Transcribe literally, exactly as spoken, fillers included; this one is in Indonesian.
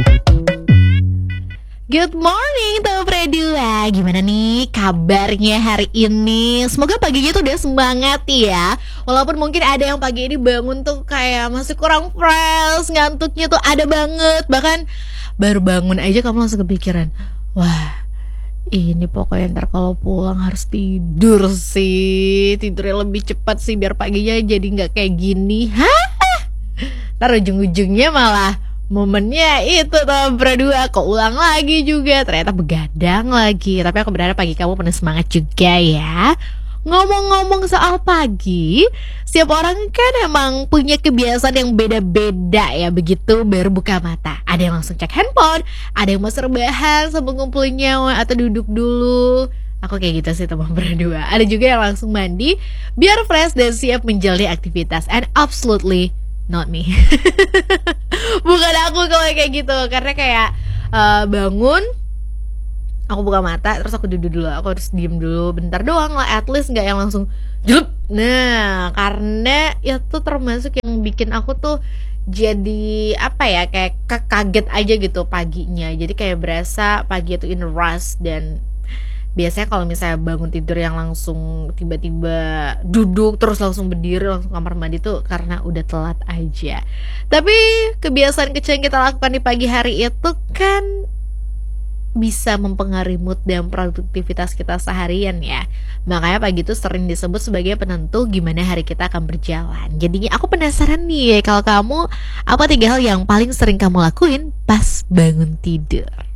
Good morning Top Redua. Gimana nih kabarnya hari ini? Semoga paginya tuh udah semangat ya. Walaupun mungkin ada yang pagi ini bangun tuh kayak masih kurang fresh, ngantuknya tuh ada banget. Bahkan baru bangun aja kamu langsung kepikiran, wah ini pokoknya ntar kalau pulang harus tidur sih, tidurnya lebih cepat sih biar paginya jadi nggak kayak gini. Hah? Ntar ujung-ujungnya malah momennya itu tuh berdua kok ulang lagi juga, ternyata begadang lagi. Tapi aku berharap pagi kamu penuh semangat juga ya. Ngomong-ngomong soal pagi, setiap orang kan emang punya kebiasaan yang beda-beda ya. Begitu baru buka mata, ada yang langsung cek handphone, ada yang mau rebahan sambil ngumpulin nyawa atau duduk dulu. Aku kayak gitu sih teman berdua. Ada juga yang langsung mandi biar fresh dan siap menjalani aktivitas. And absolutely not me. Bukan aku kalau kayak gitu. Karena kayak uh, bangun, aku buka mata, terus aku duduk dulu. Aku harus diem dulu bentar doang lah, at least gak yang langsung jelup. Nah, karena itu termasuk yang bikin aku tuh jadi apa ya, kayak kaget aja gitu paginya. Jadi kayak berasa pagi itu in rush. Dan biasanya kalau misalnya bangun tidur yang langsung tiba-tiba duduk terus langsung berdiri langsung kamar mandi tuh karena udah telat aja. Tapi kebiasaan kecil yang kita lakukan di pagi hari itu kan bisa mempengaruhi mood dan produktivitas kita seharian ya. Makanya pagi itu sering disebut sebagai penentu gimana hari kita akan berjalan. Jadinya aku penasaran nih, kalau kamu apa tiga hal yang paling sering kamu lakuin pas bangun tidur?